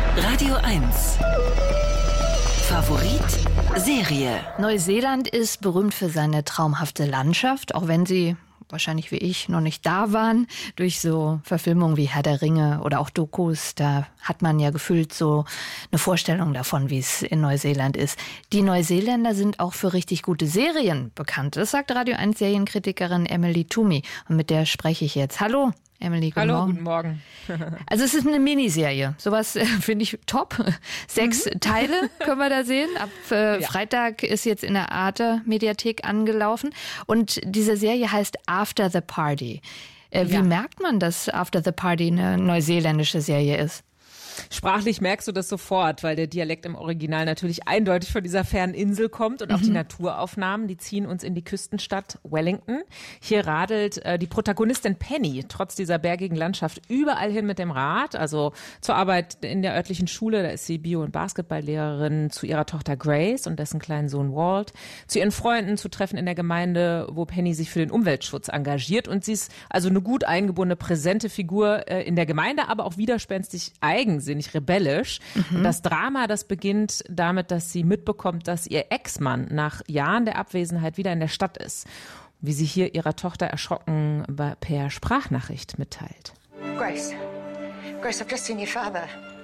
Radio 1. Favorit Serie. Neuseeland ist berühmt für seine traumhafte Landschaft, auch wenn Sie wahrscheinlich wie ich noch nicht da waren, durch so Verfilmungen wie Herr der Ringe oder auch Dokus, da hat man ja gefühlt so eine Vorstellung davon, wie es in Neuseeland ist. Die Neuseeländer sind auch für richtig gute Serien bekannt. Das sagt Radio 1 Serienkritikerin Emily Toomey und mit der spreche ich jetzt. Hallo. Emily, guten Morgen. Also es ist eine Miniserie. Sowas finde ich top. 6 Teile können wir da sehen. Ab Freitag ist jetzt in der Arte-Mediathek angelaufen. Und diese Serie heißt After the Party. Wie merkt man, dass After the Party eine neuseeländische Serie ist? Sprachlich merkst du das sofort, weil der Dialekt im Original natürlich eindeutig von dieser fernen Insel kommt und auch die Naturaufnahmen, die ziehen uns in die Küstenstadt Wellington. Hier radelt die Protagonistin Penny trotz dieser bergigen Landschaft überall hin mit dem Rad, also zur Arbeit in der örtlichen Schule, da ist sie Bio- und Basketballlehrerin, zu ihrer Tochter Grace und dessen kleinen Sohn Walt, zu ihren Freunden, zu Treffen in der Gemeinde, wo Penny sich für den Umweltschutz engagiert und sie ist also eine gut eingebundene, präsente Figur in der Gemeinde, aber auch widerspenstig eigensinnig, rebellisch. Und das Drama, das beginnt damit, dass sie mitbekommt, dass ihr Ex-Mann nach Jahren der Abwesenheit wieder in der Stadt ist. Wie sie hier ihrer Tochter erschrocken per Sprachnachricht mitteilt. Grace, I've just seen your father.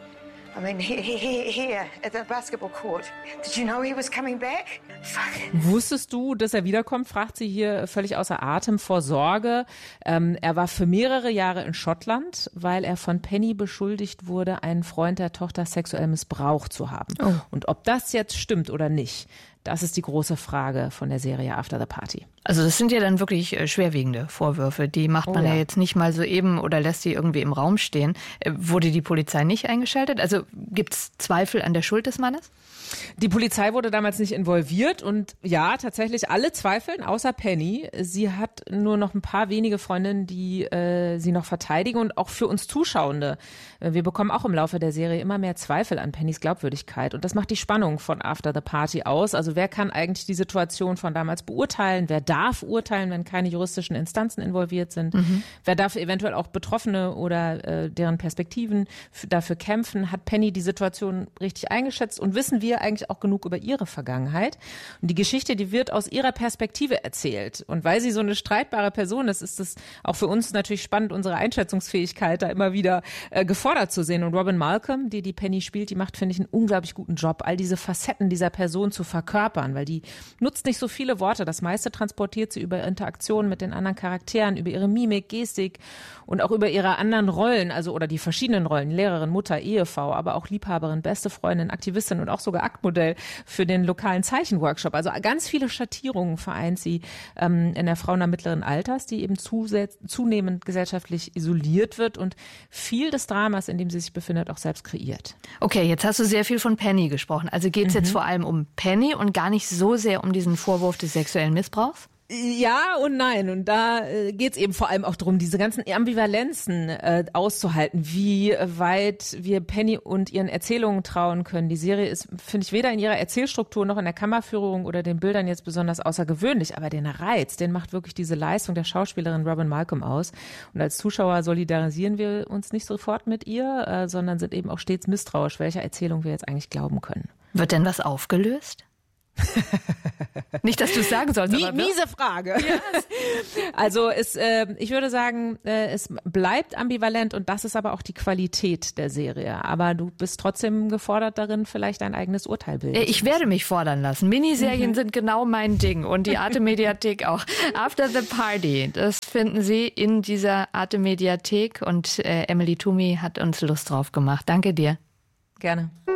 I mean, here at the basketball court. Did you know he was coming back? Fuck. Wusstest du, dass er wiederkommt, fragt sie hier völlig außer Atem vor Sorge. Er war für mehrere Jahre in Schottland, weil er von Penny beschuldigt wurde, einen Freund der Tochter sexuell missbraucht zu haben. Oh. Und ob das jetzt stimmt oder nicht, das ist die große Frage von der Serie After the Party. Also das sind ja dann wirklich schwerwiegende Vorwürfe. Die macht man ja jetzt nicht mal so eben oder lässt sie irgendwie im Raum stehen. Wurde die Polizei nicht eingeschaltet? Also gibt es Zweifel an der Schuld des Mannes? Die Polizei wurde damals nicht involviert und ja, tatsächlich alle zweifeln, außer Penny. Sie hat nur noch ein paar wenige Freundinnen, die sie noch verteidigen und auch für uns Zuschauende. Wir bekommen auch im Laufe der Serie immer mehr Zweifel an Pennys Glaubwürdigkeit und das macht die Spannung von After the Party aus. Also wer kann eigentlich die Situation von damals beurteilen? Wer darf urteilen, wenn keine juristischen Instanzen involviert sind? Wer darf eventuell auch Betroffene oder deren Perspektiven dafür kämpfen? Hat Penny die Situation richtig eingeschätzt und wissen wir eigentlich auch genug über ihre Vergangenheit? Und die Geschichte, die wird aus ihrer Perspektive erzählt. Und weil sie so eine streitbare Person ist, ist es auch für uns natürlich spannend, unsere Einschätzungsfähigkeit da immer wieder gefordert zu sehen. Und Robin Malcolm, die Penny spielt, die macht, finde ich, einen unglaublich guten Job, all diese Facetten dieser Person zu verkörpern, weil die nutzt nicht so viele Worte. Das meiste transportiert sie über Interaktionen mit den anderen Charakteren, über ihre Mimik, Gestik und auch über ihre anderen Rollen, also oder die verschiedenen Rollen, Lehrerin, Mutter, Ehefrau, aber auch Liebhaberin, beste Freundin, Aktivistin und auch sogar Aktmodell für den lokalen Zeichenworkshop. Also ganz viele Schattierungen vereint sie in der Frau mittleren Alters, die eben zunehmend gesellschaftlich isoliert wird und viel des Dramas, in dem sie sich befindet, auch selbst kreiert. Okay, jetzt hast du sehr viel von Penny gesprochen. Also geht es jetzt vor allem um Penny und gar nicht so sehr um diesen Vorwurf des sexuellen Missbrauchs? Ja und nein. Und da geht's eben vor allem auch darum, diese ganzen Ambivalenzen auszuhalten, wie weit wir Penny und ihren Erzählungen trauen können. Die Serie ist, finde ich, weder in ihrer Erzählstruktur noch in der Kammerführung oder den Bildern jetzt besonders außergewöhnlich. Aber den Reiz, den macht wirklich diese Leistung der Schauspielerin Robin Malcolm aus. Und als Zuschauer solidarisieren wir uns nicht sofort mit ihr, sondern sind eben auch stets misstrauisch, welcher Erzählung wir jetzt eigentlich glauben können. Wird denn was aufgelöst? Nicht, dass du es sagen sollst. Aber miese Frage. Yes. Also ich würde sagen, es bleibt ambivalent und das ist aber auch die Qualität der Serie. Aber du bist trotzdem gefordert darin, vielleicht dein eigenes Urteil bilden. Ich werde mich fordern lassen. Miniserien sind genau mein Ding und die Arte-Mediathek auch. After the Party, das finden Sie in dieser Arte-Mediathek und Emily Toomey hat uns Lust drauf gemacht. Danke dir. Gerne.